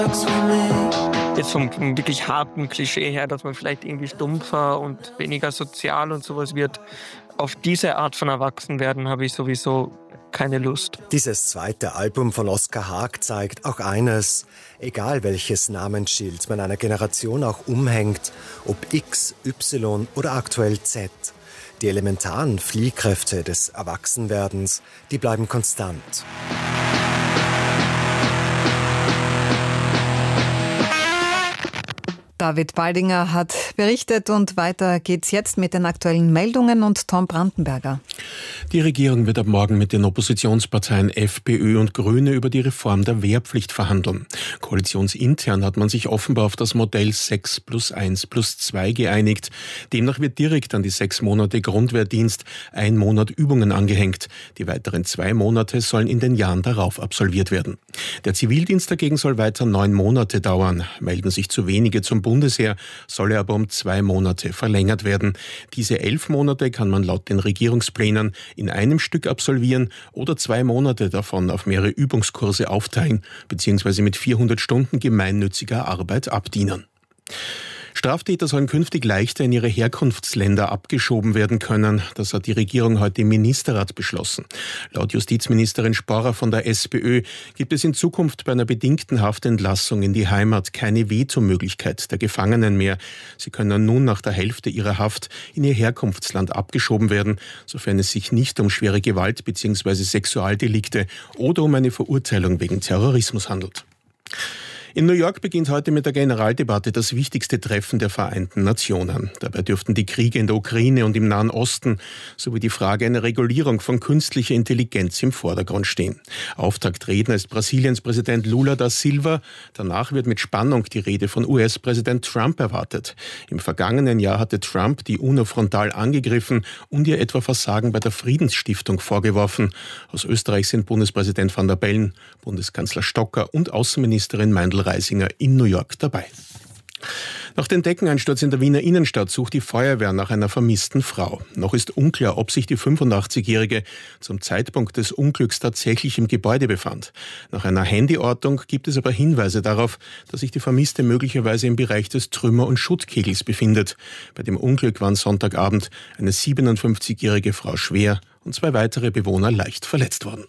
Jetzt vom wirklich harten Klischee her, dass man vielleicht irgendwie stumpfer und weniger sozial und sowas wird. Auf diese Art von Erwachsenwerden habe ich sowieso keine Lust. Dieses zweite Album von Oskar Haag zeigt auch eines: egal welches Namensschild man einer Generation auch umhängt, ob X, Y oder aktuell Z, die elementaren Fliehkräfte des Erwachsenwerdens, die bleiben konstant. David Baldinger hat berichtet und weiter geht's jetzt mit den aktuellen Meldungen und Tom Brandenberger. Die Regierung wird ab morgen mit den Oppositionsparteien FPÖ und Grüne über die Reform der Wehrpflicht verhandeln. Koalitionsintern hat man sich offenbar auf das Modell 6+1+2 geeinigt. Demnach wird direkt an die 6 Monate Grundwehrdienst 1 Monat Übungen angehängt. Die weiteren 2 Monate sollen in den Jahren darauf absolviert werden. Der Zivildienst dagegen soll weiter 9 Monate dauern. Melden sich zu wenige zum Bundesheer, soll er aber um 2 Monate verlängert werden. Diese 11 Monate kann man laut den Regierungsplänen in einem Stück absolvieren oder 2 Monate davon auf mehrere Übungskurse aufteilen bzw. mit 400 Stunden gemeinnütziger Arbeit abdienen. Straftäter sollen künftig leichter in ihre Herkunftsländer abgeschoben werden können. Das hat die Regierung heute im Ministerrat beschlossen. Laut Justizministerin Sporrer von der SPÖ gibt es in Zukunft bei einer bedingten Haftentlassung in die Heimat keine Vetomöglichkeit der Gefangenen mehr. Sie können nun nach der Hälfte ihrer Haft in ihr Herkunftsland abgeschoben werden, sofern es sich nicht um schwere Gewalt bzw. Sexualdelikte oder um eine Verurteilung wegen Terrorismus handelt. In New York beginnt heute mit der Generaldebatte das wichtigste Treffen der Vereinten Nationen. Dabei dürften die Kriege in der Ukraine und im Nahen Osten sowie die Frage einer Regulierung von künstlicher Intelligenz im Vordergrund stehen. Auftaktredner ist Brasiliens Präsident Lula da Silva. Danach wird mit Spannung die Rede von US-Präsident Trump erwartet. Im vergangenen Jahr hatte Trump die UNO frontal angegriffen und ihr etwa Versagen bei der Friedensstiftung vorgeworfen. Aus Österreich sind Bundespräsident Van der Bellen, Bundeskanzler Stocker und Außenministerin Meindl-Reisinger in New York dabei. Nach dem Deckeneinsturz in der Wiener Innenstadt sucht die Feuerwehr nach einer vermissten Frau. Noch ist unklar, ob sich die 85-Jährige zum Zeitpunkt des Unglücks tatsächlich im Gebäude befand. Nach einer Handyortung gibt es aber Hinweise darauf, dass sich die Vermisste möglicherweise im Bereich des Trümmer- und Schuttkegels befindet. Bei dem Unglück waren Sonntagabend eine 57-jährige Frau schwer und 2 weitere Bewohner leicht verletzt worden.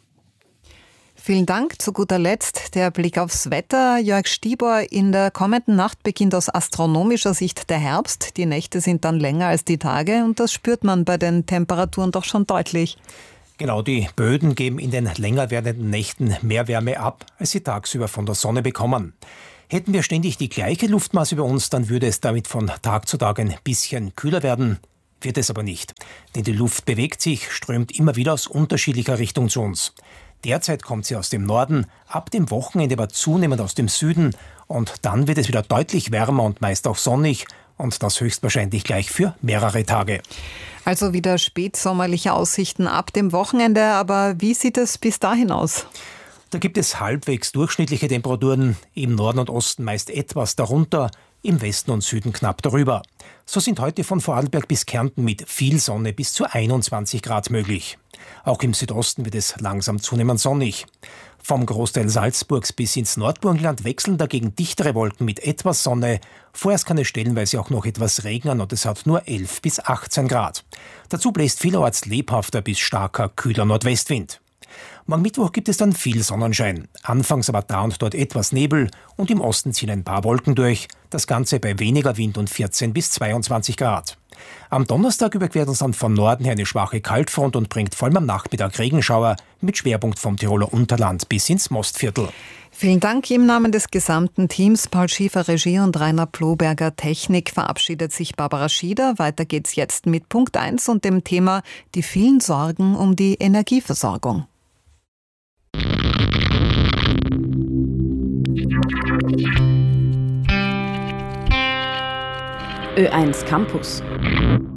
Vielen Dank. Zu guter Letzt der Blick aufs Wetter. Jörg Stibor, in der kommenden Nacht beginnt aus astronomischer Sicht der Herbst. Die Nächte sind dann länger als die Tage und das spürt man bei den Temperaturen doch schon deutlich. Genau, die Böden geben in den länger werdenden Nächten mehr Wärme ab, als sie tagsüber von der Sonne bekommen. Hätten wir ständig die gleiche Luftmasse über uns, dann würde es damit von Tag zu Tag ein bisschen kühler werden. Wird es aber nicht. Denn die Luft bewegt sich, strömt immer wieder aus unterschiedlicher Richtung zu uns. Derzeit kommt sie aus dem Norden, ab dem Wochenende aber zunehmend aus dem Süden und dann wird es wieder deutlich wärmer und meist auch sonnig und das höchstwahrscheinlich gleich für mehrere Tage. Also wieder spätsommerliche Aussichten ab dem Wochenende, aber wie sieht es bis dahin aus? Da gibt es halbwegs durchschnittliche Temperaturen, im Norden und Osten meist etwas darunter, im Westen und Süden knapp darüber. So sind heute von Vorarlberg bis Kärnten mit viel Sonne bis zu 21 Grad möglich. Auch im Südosten wird es langsam zunehmend sonnig. Vom Großteil Salzburgs bis ins Nordburgenland wechseln dagegen dichtere Wolken mit etwas Sonne. Vorerst kann es stellenweise auch noch etwas regnen und es hat nur 11 bis 18 Grad. Dazu bläst vielerorts lebhafter bis starker, kühler Nordwestwind. Morgen Mittwoch gibt es dann viel Sonnenschein. Anfangs aber da und dort etwas Nebel und im Osten ziehen ein paar Wolken durch. Das Ganze bei weniger Wind und 14 bis 22 Grad. Am Donnerstag überquert uns dann von Norden her eine schwache Kaltfront und bringt vor allem am Nachmittag Regenschauer mit Schwerpunkt vom Tiroler Unterland bis ins Mostviertel. Vielen Dank im Namen des gesamten Teams. Paul Schiefer Regie und Rainer Ploberger Technik, verabschiedet sich Barbara Schieder. Weiter geht's jetzt mit Punkt 1 und dem Thema die vielen Sorgen um die Energieversorgung. Ö1 Campus.